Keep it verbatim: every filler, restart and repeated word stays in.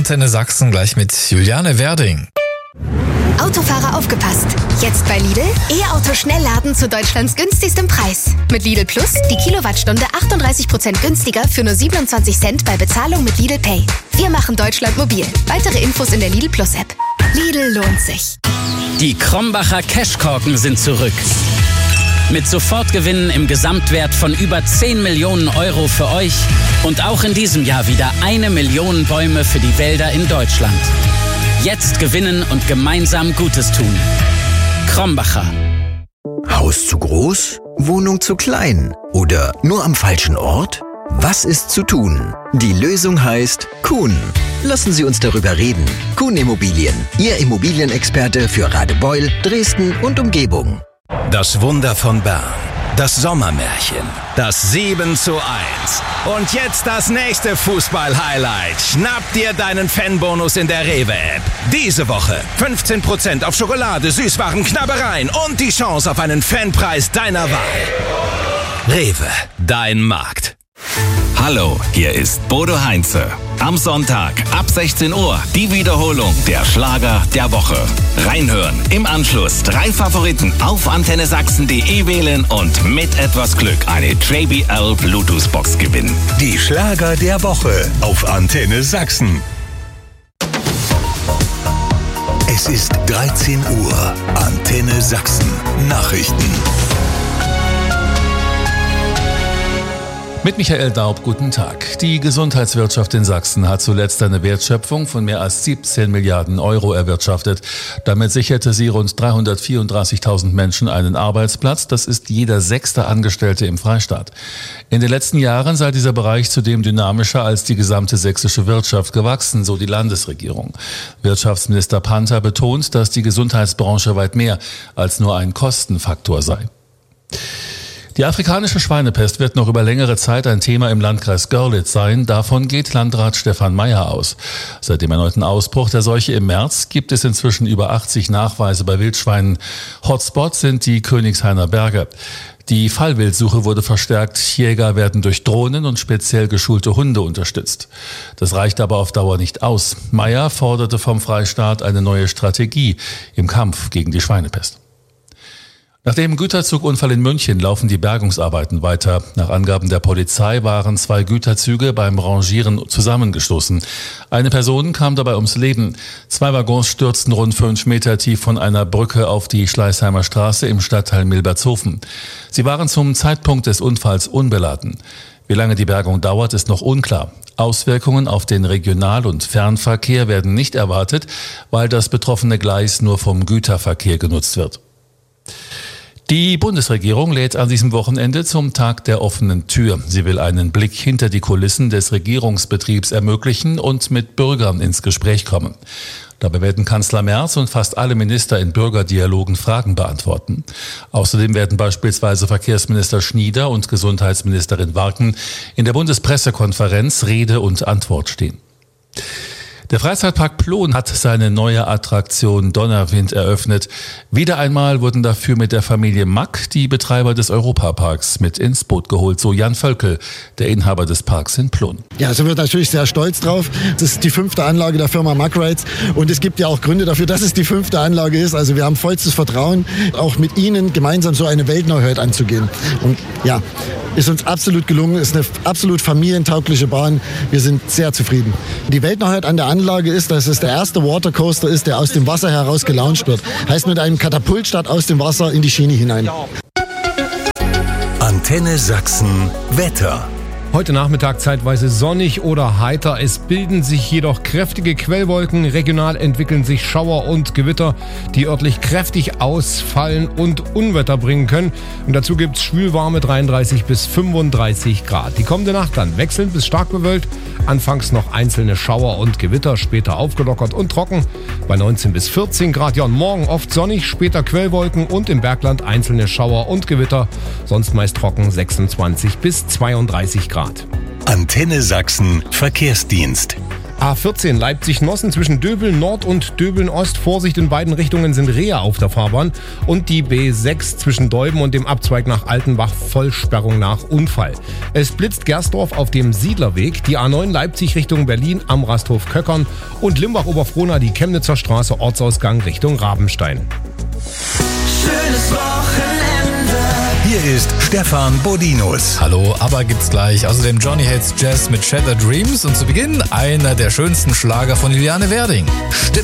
Antenne Sachsen gleich mit Juliane Werding. Autofahrer aufgepasst! Jetzt bei Lidl E-Auto Schnellladen zu Deutschlands günstigstem Preis. Mit Lidl Plus die Kilowattstunde achtunddreißig Prozent günstiger für nur siebenundzwanzig Cent bei Bezahlung mit Lidl Pay. Wir machen Deutschland mobil. Weitere Infos in der Lidl Plus App. Lidl lohnt sich. Die Krombacher Cashkorken sind zurück. Mit Sofortgewinnen im Gesamtwert von über zehn Millionen Euro für euch und auch in diesem Jahr wieder eine Million Bäume für die Wälder in Deutschland. Jetzt gewinnen und gemeinsam Gutes tun. Krombacher. Haus zu groß? Wohnung zu klein? Oder nur am falschen Ort? Was ist zu tun? Die Lösung heißt Kuhn. Lassen Sie uns darüber reden. Kuhn Immobilien, Ihr Immobilienexperte für Radebeul, Dresden und Umgebung. Das Wunder von Bern. Das Sommermärchen. Das sieben zu eins. Und jetzt das nächste Fußball-Highlight. Schnapp dir deinen Fanbonus in der Rewe-App. Diese Woche fünfzehn Prozent auf Schokolade, Süßwaren, Knabbereien und die Chance auf einen Fanpreis deiner Wahl. Rewe, dein Markt. Hallo, hier ist Bodo Heinze. Am Sonntag ab sechzehn Uhr die Wiederholung der Schlager der Woche. Reinhören, im Anschluss drei Favoriten auf antenne sachsen punkt de wählen und mit etwas Glück eine J B L Bluetooth-Box gewinnen. Die Schlager der Woche auf Antenne Sachsen. Es ist dreizehn Uhr. Antenne Sachsen. Nachrichten. Mit Michael Daub, guten Tag. Die Gesundheitswirtschaft in Sachsen hat zuletzt eine Wertschöpfung von mehr als siebzehn Milliarden Euro erwirtschaftet. Damit sicherte sie rund dreihundertvierunddreißigtausend Menschen einen Arbeitsplatz. Das ist jeder sechste Angestellte im Freistaat. In den letzten Jahren sei dieser Bereich zudem dynamischer als die gesamte sächsische Wirtschaft gewachsen, so die Landesregierung. Wirtschaftsminister Panther betont, dass die Gesundheitsbranche weit mehr als nur ein Kostenfaktor sei. Die afrikanische Schweinepest wird noch über längere Zeit ein Thema im Landkreis Görlitz sein. Davon geht Landrat Stefan Meyer aus. Seit dem erneuten Ausbruch der Seuche im März gibt es inzwischen über achtzig Nachweise bei Wildschweinen. Hotspots sind die Königshainer Berge. Die Fallwildsuche wurde verstärkt. Jäger werden durch Drohnen und speziell geschulte Hunde unterstützt. Das reicht aber auf Dauer nicht aus. Meyer forderte vom Freistaat eine neue Strategie im Kampf gegen die Schweinepest. Nach dem Güterzugunfall in München laufen die Bergungsarbeiten weiter. Nach Angaben der Polizei waren zwei Güterzüge beim Rangieren zusammengestoßen. Eine Person kam dabei ums Leben. Zwei Waggons stürzten rund fünf Meter tief von einer Brücke auf die Schleißheimer Straße im Stadtteil Milbertshofen. Sie waren zum Zeitpunkt des Unfalls unbeladen. Wie lange die Bergung dauert, ist noch unklar. Auswirkungen auf den Regional- und Fernverkehr werden nicht erwartet, weil das betroffene Gleis nur vom Güterverkehr genutzt wird. Die Bundesregierung lädt an diesem Wochenende zum Tag der offenen Tür. Sie will einen Blick hinter die Kulissen des Regierungsbetriebs ermöglichen und mit Bürgern ins Gespräch kommen. Dabei werden Kanzler Merz und fast alle Minister in Bürgerdialogen Fragen beantworten. Außerdem werden beispielsweise Verkehrsminister Schnieder und Gesundheitsministerin Warken in der Bundespressekonferenz Rede und Antwort stehen. Der Freizeitpark Plon hat seine neue Attraktion Donnerwind eröffnet. Wieder einmal wurden dafür mit der Familie Mack die Betreiber des Europaparks mit ins Boot geholt, so Jan Völkel, der Inhaber des Parks in Plon. Ja, sind wir natürlich sehr stolz drauf. Das ist die fünfte Anlage der Firma Mack Rides und es gibt ja auch Gründe dafür, dass es die fünfte Anlage ist. Also wir haben vollstes Vertrauen, auch mit Ihnen gemeinsam so eine Weltneuheit anzugehen. Und ja, ist uns absolut gelungen, ist eine absolut familientaugliche Bahn. Wir sind sehr zufrieden. Die Weltneuheit an der Anlage ist, dass es der erste Watercoaster ist, der aus dem Wasser heraus gelauncht wird. Heißt mit einem Katapultstart aus dem Wasser in die Schiene hinein. Antenne Sachsen Wetter. Heute Nachmittag zeitweise sonnig oder heiter. Es bilden sich jedoch kräftige Quellwolken. Regional entwickeln sich Schauer und Gewitter, die örtlich kräftig ausfallen und Unwetter bringen können. Und dazu gibt es schwülwarme dreiunddreißig bis fünfunddreißig Grad. Die kommende Nacht dann wechselnd bis stark bewölkt. Anfangs noch einzelne Schauer und Gewitter, später aufgelockert und trocken bei neunzehn bis vierzehn Grad. Ja, und morgen oft sonnig, später Quellwolken und im Bergland einzelne Schauer und Gewitter. Sonst meist trocken sechsundzwanzig bis zweiunddreißig Grad. Antenne Sachsen Verkehrsdienst. A vierzehn Leipzig-Nossen zwischen Döbeln Nord und Döbeln Ost. Vorsicht, in beiden Richtungen sind Rehe auf der Fahrbahn. Und die B sechs zwischen Deuben und dem Abzweig nach Altenbach, Vollsperrung nach Unfall. Es blitzt Gersdorf auf dem Siedlerweg, die A neun Leipzig Richtung Berlin am Rasthof Köckern und Limbach-Oberfrohna die Chemnitzer Straße Ortsausgang Richtung Rabenstein. Schönes Wochenende. Hier ist Stefan Bodinus. Hallo, aber gibt's gleich. Außerdem Johnny Hates Jazz mit Shattered Dreams und zu Beginn einer der schönsten Schlager von Juliane Werding. Stimmt.